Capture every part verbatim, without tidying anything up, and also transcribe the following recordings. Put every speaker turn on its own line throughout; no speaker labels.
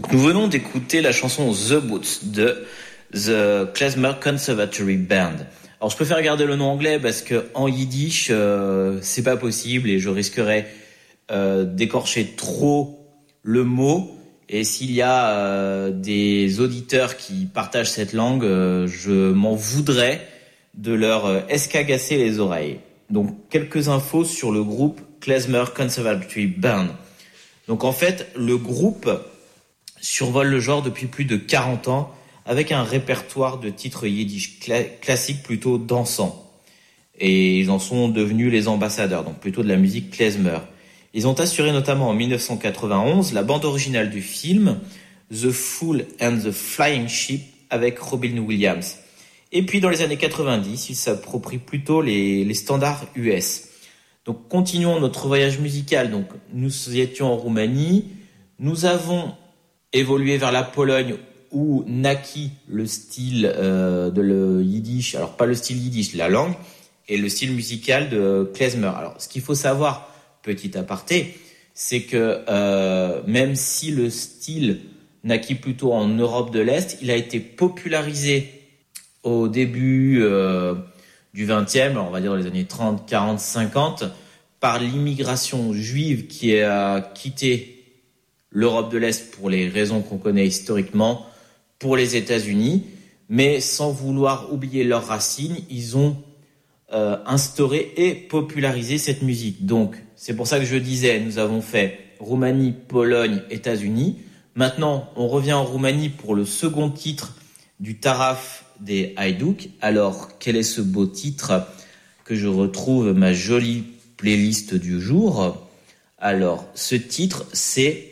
Donc nous venons d'écouter la chanson The Boots de The Klezmer Conservatory Band. Alors je préfère garder le nom anglais parce que en yiddish euh, c'est pas possible et je risquerais euh, d'écorcher trop le mot. Et s'il y a euh, des auditeurs qui partagent cette langue, euh, je m'en voudrais de leur euh, escagasser les oreilles. Donc quelques infos sur le groupe Klezmer Conservatory Band. Donc en fait, le groupe survole le genre depuis plus de quarante ans avec un répertoire de titres yiddish cla- classiques plutôt dansants. Et ils en sont devenus les ambassadeurs, donc plutôt de la musique klezmer. Ils ont assuré notamment en dix-neuf cent quatre-vingt-onze la bande originale du film The Fool and the Flying Sheep avec Robin Williams. Et puis dans les années quatre-vingt-dix, ils s'approprient plutôt les, les standards U S. Donc continuons notre voyage musical. Donc nous étions en Roumanie, nous avons évolué vers la Pologne où naquit le style euh, de le yiddish, alors pas le style yiddish, la langue, et le style musical de klezmer. Alors ce qu'il faut savoir, petit aparté, c'est que euh, même si le style naquit plutôt en Europe de l'Est, il a été popularisé au début euh, du vingtième, on va dire dans les années trente, quarante, cinquante, par l'immigration juive qui a quitté l'Europe de l'Est pour les raisons qu'on connaît historiquement, pour les États-Unis, mais sans vouloir oublier leurs racines, ils ont euh, instauré et popularisé cette musique. Donc, c'est pour ça que je disais, nous avons fait Roumanie, Pologne, États-Unis. Maintenant, on revient en Roumanie pour le second titre du Taraf des Hajduk. Alors, quel est ce beau titre que je retrouve ma jolie playlist du jour? Alors, ce titre, c'est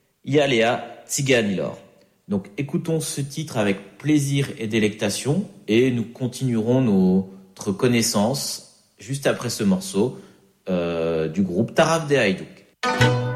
Yalea Tsiganilor. Donc écoutons ce titre avec plaisir et délectation et nous continuerons notre connaissance juste après ce morceau euh, du groupe Taraf des Hajduk.